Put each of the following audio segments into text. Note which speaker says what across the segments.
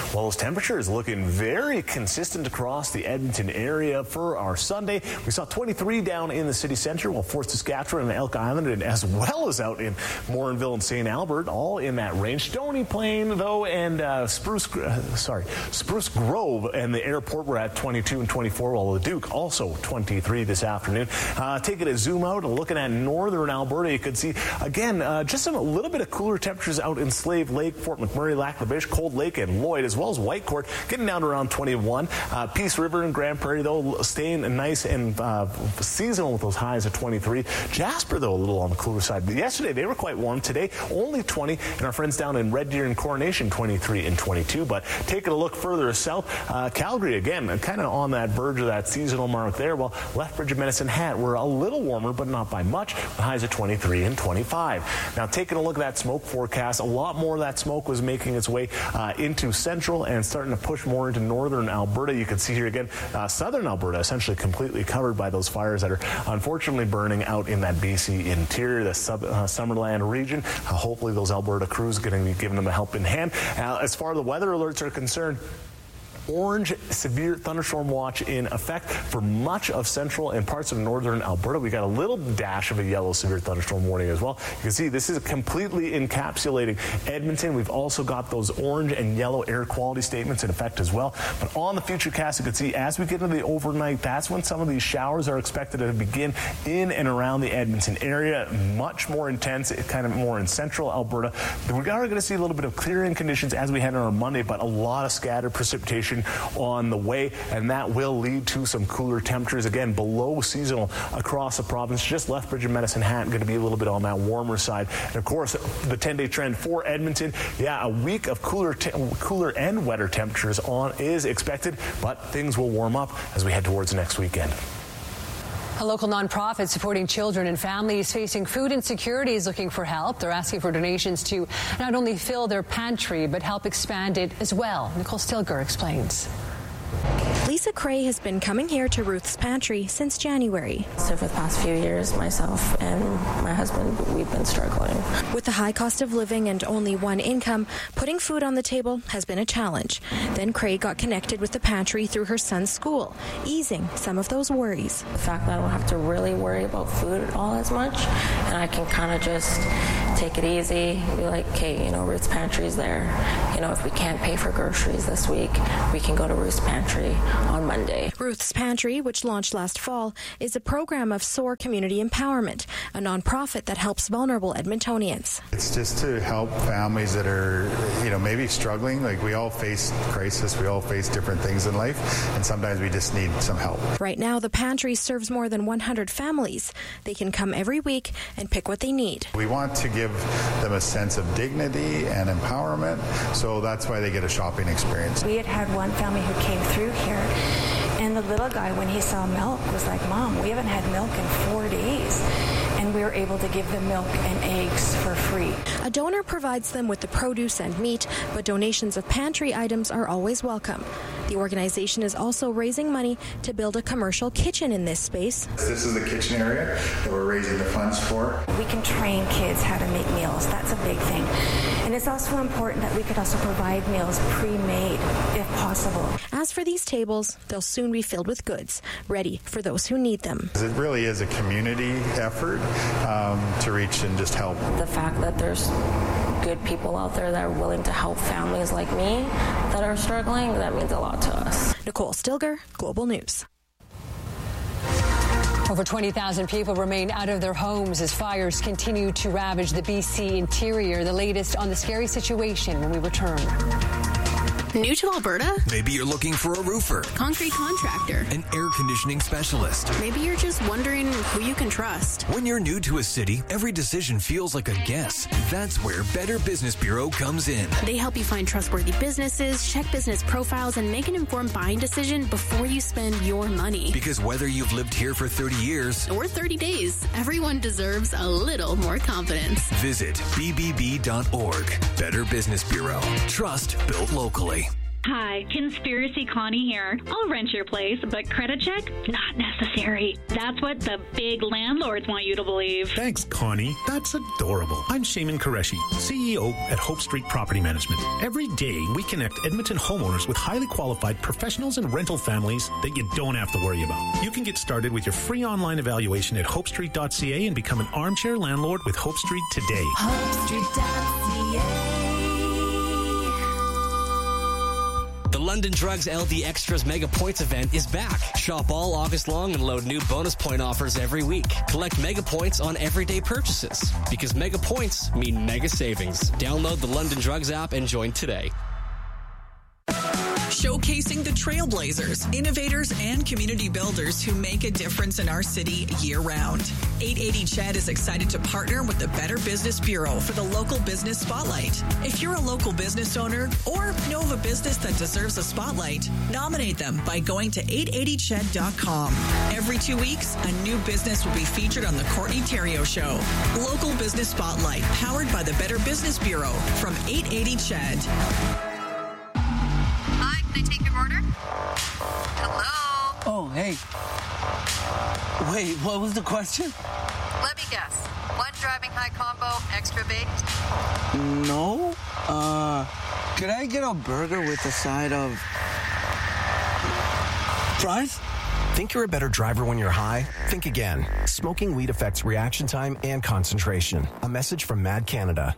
Speaker 1: Well, those temperatures looking very consistent across the Edmonton area for our Sunday. We saw 23 down in the city centre, while Fort Saskatchewan and Elk Island, and as well as out in Morinville and St. Albert, all in that range. Stony Plain, though, and Spruce Grove and the airport were at 22 and 24, while the Duke also 23 this afternoon. Taking a zoom out and looking at northern Alberta, you could see, again, just a little bit of cooler temperatures out in Slave Lake, Fort McMurray, Lac La Biche, Cold Lake, and Lloyd, as well as Whitecourt, getting down to around 21. Peace River and Grand Prairie, though, staying nice and seasonal with those highs of 23. Jasper, though, a little on the cooler side. But yesterday, they were quite warm. Today, only 20. And our friends down in Red Deer and Coronation, 23 and 22. But taking a look further south, Calgary, again, kind of on that verge of that seasonal mark there. While Lethbridge and Medicine Hat were a little warmer, but not by much. The highs of 23 and 25. Now, taking a look at that smoke forecast, a lot more of that smoke was making its way into central and starting to push more into northern Alberta. You can see here again, southern Alberta essentially completely covered by those fires that are unfortunately burning out in that BC interior, the Summerland region. Hopefully those Alberta crews are going to be giving them a helping hand. As far as the weather alerts are concerned, orange severe thunderstorm watch in effect for much of central and parts of northern Alberta. We got a little dash of a yellow severe thunderstorm warning as well. You can see this is completely encapsulating Edmonton. We've also got those orange and yellow air quality statements in effect as well. But on the futurecast, you can see as we get into the overnight, that's when some of these showers are expected to begin in and around the Edmonton area. Much more intense, kind of more in central Alberta. We're going to see a little bit of clearing conditions as we head on Monday, but a lot of scattered precipitation on the way, and that will lead to some cooler temperatures, again, below seasonal across the province. Just Lethbridge and Medicine Hat going to be a little bit on that warmer side. And of course, the 10-day trend for Edmonton, a week of cooler and wetter temperatures is expected, but things will warm up as we head towards next weekend.
Speaker 2: A local nonprofit supporting children and families facing food insecurity is looking for help. They're asking for donations to not only fill their pantry, but help expand it as well. Nicole Stilger explains.
Speaker 3: Lisa Cray has been coming here to Ruth's Pantry since January.
Speaker 4: So for the past few years, myself and my husband, we've been struggling.
Speaker 3: With the high cost of living and only one income, putting food on the table has been a challenge. Then Cray got connected with the pantry through her son's school, easing some of those worries.
Speaker 4: The fact that I don't have to really worry about food at all as much, and I can kind of just take it easy, be like, okay, Ruth's Pantry is there. If we can't pay for groceries this week, we can go to Ruth's Pantry on Monday.
Speaker 3: Ruth's Pantry, which launched last fall, is a program of SOAR Community Empowerment, a nonprofit that helps vulnerable Edmontonians.
Speaker 5: It's just to help families that are, maybe struggling. Like, we all face crisis, we all face different things in life, and sometimes we just need some help.
Speaker 3: Right now, the pantry serves more than 100 families. They can come every week and pick what they need.
Speaker 5: We want to give them a sense of dignity and empowerment, so that's why they get a shopping experience.
Speaker 6: We had one family who came through here, and the little guy, when he saw milk, was like, Mom, we haven't had milk in 4 days. And we were able to give them milk and eggs for free.
Speaker 3: A donor provides them with the produce and meat, but donations of pantry items are always welcome. The organization is also raising money to build a commercial kitchen in this space.
Speaker 5: This is the kitchen area that we're raising the funds for.
Speaker 6: We can train kids how to make meals. That's a big thing. And it's also important that we could also provide meals pre-made, if possible.
Speaker 3: As for these tables, they'll soon be filled with goods, ready for those who need them.
Speaker 5: It really is a community effort to reach and just help.
Speaker 4: The fact that there's good people out there that are willing to help families like me that are struggling, that means a lot to us.
Speaker 3: Nicole Stilger, Global News.
Speaker 2: Over 20,000 people remain out of their homes as fires continue to ravage the BC interior. The latest on the scary situation when we return.
Speaker 7: New to Alberta?
Speaker 8: Maybe you're looking for a roofer,
Speaker 7: concrete contractor,
Speaker 8: an air conditioning specialist.
Speaker 7: Maybe you're just wondering who you can trust.
Speaker 8: When you're new to a city, every decision feels like a guess. That's where Better Business Bureau comes in.
Speaker 7: They help you find trustworthy businesses, check business profiles, and make an informed buying decision before you spend your money.
Speaker 8: Because whether you've lived here for 30 years
Speaker 7: or 30 days, everyone deserves a little more confidence.
Speaker 8: Visit bbb.org. Better Business Bureau. Trust built locally.
Speaker 9: Hi, Conspiracy Connie here. I'll rent your place, but credit check? Not necessary. That's what the big landlords want you to believe.
Speaker 10: Thanks, Connie. That's adorable. I'm Shaman Qureshi, CEO at Hope Street Property Management. Every day, we connect Edmonton homeowners with highly qualified professionals and rental families that you don't have to worry about. You can get started with your free online evaluation at hopestreet.ca and become an armchair landlord with Hope Street today.
Speaker 11: HopeStreet.ca.
Speaker 12: The London Drugs LD Extras Mega Points event is back. Shop all August long and load new bonus point offers every week. Collect Mega Points on everyday purchases because Mega Points mean mega savings. Download the London Drugs app and join today.
Speaker 13: Showcasing the trailblazers, innovators, and community builders who make a difference in our city year-round. 880 CHED is excited to partner with the Better Business Bureau for the Local Business Spotlight. If you're a local business owner or know of a business that deserves a spotlight, nominate them by going to 880ched.com. Every 2 weeks, a new business will be featured on the Courtney Theriault Show. Local Business Spotlight, powered by the Better Business Bureau from 880 CHED.
Speaker 14: Can I take your order? Hello?
Speaker 15: Oh, hey. Wait, what was the question?
Speaker 14: Let me guess. One driving high combo, extra baked?
Speaker 15: No. Could I get a burger with a side of fries?
Speaker 16: Think you're a better driver when you're high? Think again. Smoking weed affects reaction time and concentration. A message from Mad Canada.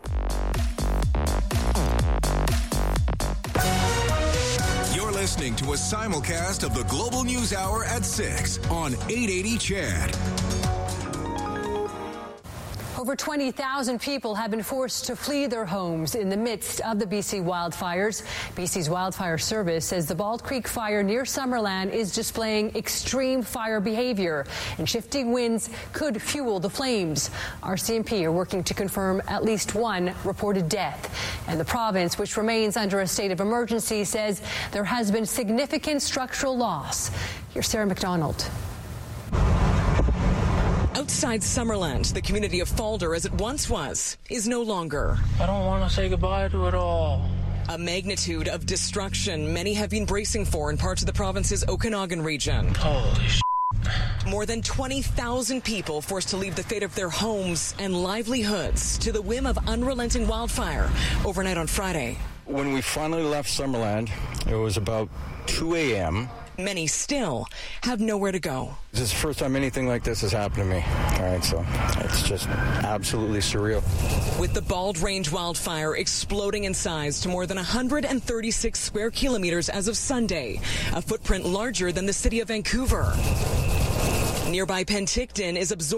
Speaker 17: Listening to a simulcast of the Global News Hour at 6 on 880 CHED.
Speaker 2: Over 20,000 people have been forced to flee their homes in the midst of the BC wildfires. BC's Wildfire Service says the Bald Creek fire near Summerland is displaying extreme fire behavior, and shifting winds could fuel the flames. RCMP are working to confirm at least one reported death. And the province, which remains under a state of emergency, says there has been significant structural loss. Here's Sarah McDonald.
Speaker 18: Outside Summerland, the community of Falder, as it once was, is no longer.
Speaker 19: I don't want to say goodbye to it all.
Speaker 18: A magnitude of destruction many have been bracing for in parts of the province's Okanagan region.
Speaker 19: Holy shit.
Speaker 18: More than 20,000 people forced to leave the fate of their homes and livelihoods to the whim of unrelenting wildfire overnight on Friday.
Speaker 20: When we finally left Summerland, it was about 2 a.m.,
Speaker 18: Many still have nowhere to go.
Speaker 20: This is the first time anything like this has happened to me. All right, so it's just absolutely surreal.
Speaker 18: With the Bald Range wildfire exploding in size to more than 136 square kilometers as of Sunday, a footprint larger than the city of Vancouver. Nearby Penticton is absorbed